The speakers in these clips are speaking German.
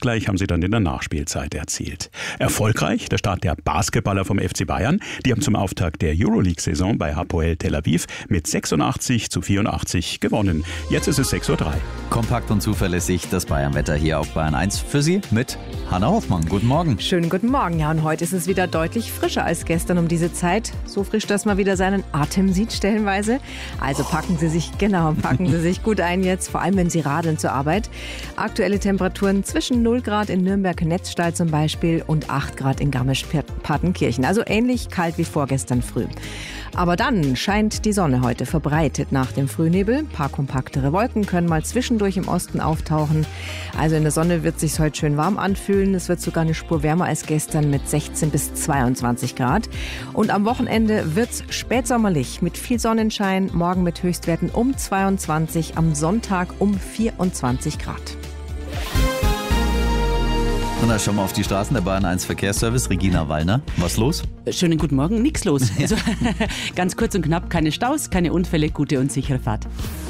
Ausgleich haben sie dann in der Nachspielzeit erzielt. Erfolgreich der Start der Basketballer vom FC Bayern. Die haben zum Auftakt der Euroleague-Saison bei Hapoel Tel Aviv mit 86:84 gewonnen. Jetzt ist es 6:03 Uhr. Kompakt und zuverlässig das Bayern-Wetter hier auf Bayern 1 für Sie mit Hanna Hoffmann. Guten Morgen. Schönen guten Morgen. Ja, und heute ist es wieder deutlich frischer als gestern um diese Zeit. So frisch, dass man wieder seinen Atem sieht stellenweise. Also packen Sie sich gut ein jetzt, vor allem wenn Sie radeln zur Arbeit. Aktuelle Temperaturen zwischen 0 Grad in Nürnberg-Netzstall zum Beispiel und 8 Grad in Garmisch-Partenkirchen. Also ähnlich kalt wie vorgestern früh. Aber dann scheint die Sonne heute verbreitet nach dem Frühnebel. Ein paar kompaktere Wolken können mal zwischendurch im Osten auftauchen. Also in der Sonne wird es sich heute schön warm anfühlen. Es wird sogar eine Spur wärmer als gestern mit 16 bis 22 Grad. Und am Wochenende wird es spätsommerlich mit viel Sonnenschein. Morgen mit Höchstwerten um 22, am Sonntag um 24 Grad. Und dann schauen wir auf die Straßen der Bayern 1 Verkehrsservice. Regina Wallner, was los? Schönen guten Morgen, nichts los. Also, ganz kurz und knapp, keine Staus, keine Unfälle, gute und sichere Fahrt.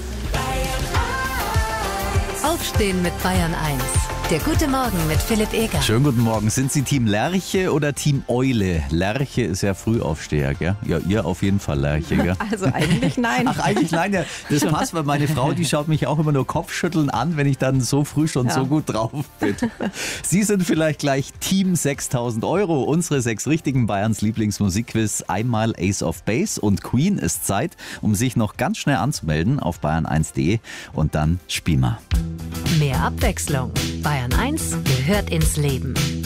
Aufstehen mit Bayern 1. Der gute Morgen mit Philipp Eger. Schönen guten Morgen. Sind Sie Team Lerche oder Team Eule? Lerche ist ja Frühaufsteher, gell? Ja, ihr auf jeden Fall Lerche, gell? Also eigentlich nein. Ach, eigentlich nein. Ja, das passt, weil meine Frau, die schaut mich auch immer nur Kopfschütteln an, wenn ich dann so früh schon so gut drauf bin. Sie sind vielleicht gleich Team 6.000 €. Unsere 6 richtigen Bayerns Lieblingsmusikquiz. Einmal Ace of Base und Queen ist Zeit, um sich noch ganz schnell anzumelden auf bayern1.de und dann spielen wir. Mehr Abwechslung. Bayern 1 gehört ins Leben.